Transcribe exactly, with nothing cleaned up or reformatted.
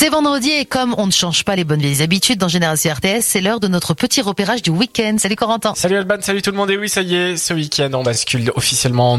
C'est vendredi et comme on ne change pas les bonnes vieilles habitudes dans Génération R T S, c'est l'heure de notre petit repérage du week-end. Salut Corentin. Salut Alban, salut tout le monde. Et oui, ça y est, ce week-end on bascule officiellement